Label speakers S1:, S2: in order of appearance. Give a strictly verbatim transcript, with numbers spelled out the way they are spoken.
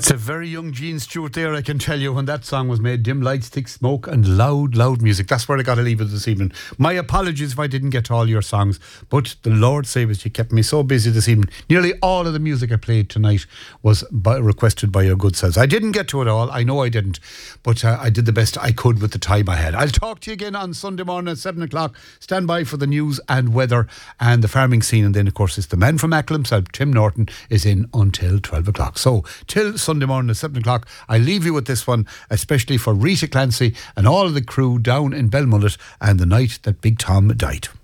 S1: It's a very young Gene Stewart there, I can tell you, when that song was made. Dim lights, thick smoke and loud, loud music. That's where I got to leave it this evening. My apologies if I didn't get to all your songs, but the Lord save us, you kept me so busy this evening. Nearly all of the music I played tonight was by, requested by your good selves. I didn't get to it all, I know I didn't, but uh, I did the best I could with the time I had. I'll talk to you again on Sunday morning at seven o'clock. Stand by for the news and weather and the farming scene, and then of course it's the man from Ackle himself, Tim Norton, is in until twelve o'clock. So till Sunday morning at seven o'clock, I leave you with this one, especially for Rita Clancy and all of the crew down in Belmullet and the night that Big Tom died.